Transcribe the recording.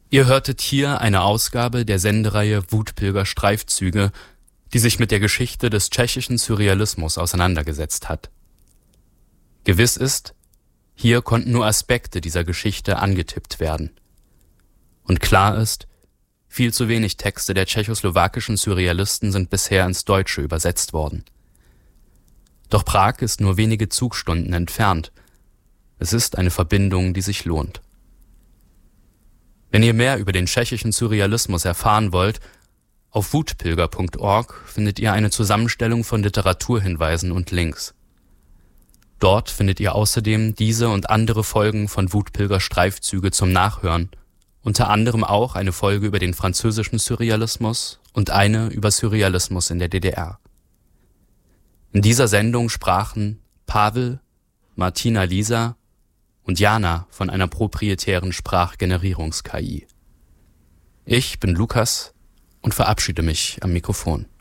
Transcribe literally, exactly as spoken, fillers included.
Ihr hörtet hier eine Ausgabe der Sendereihe Wutpilger Streifzüge, die sich mit der Geschichte des tschechischen Surrealismus auseinandergesetzt hat. Gewiss ist, hier konnten nur Aspekte dieser Geschichte angetippt werden. Und klar ist, viel zu wenig Texte der tschechoslowakischen Surrealisten sind bisher ins Deutsche übersetzt worden. Doch Prag ist nur wenige Zugstunden entfernt. Es ist eine Verbindung, die sich lohnt. Wenn ihr mehr über den tschechischen Surrealismus erfahren wollt, auf wutpilger punkt org findet ihr eine Zusammenstellung von Literaturhinweisen und Links. Dort findet ihr außerdem diese und andere Folgen von Wutpilger Streifzüge zum Nachhören, unter anderem auch eine Folge über den französischen Surrealismus und eine über Surrealismus in der D D R. In dieser Sendung sprachen Pavel, Martina Lisa und Jana von einer proprietären Sprachgenerierungs-K I. Ich bin Lukas und verabschiede mich am Mikrofon.